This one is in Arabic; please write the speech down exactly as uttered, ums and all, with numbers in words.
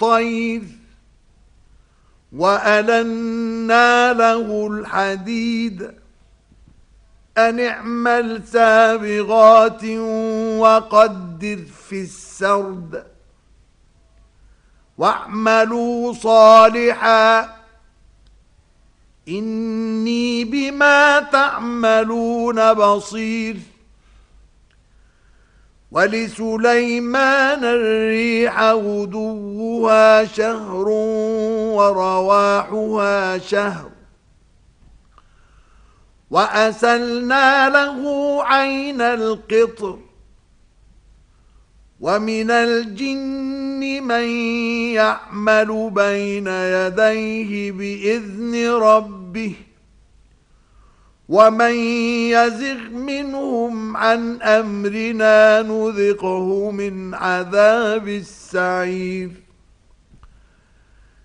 الطير وألنا له الحديد أن اعمل سابغات وقدر في السرد واعملوا صالحا إني بما تعملون بصير. ولسليمان الريح غدوها شهر ورواحها شهر وأسلنا له عين القطر ومن الجن من يعمل بين يديه بإذن ربه ومن يزغ منهم عن أمرنا نذقه من عذاب السعير.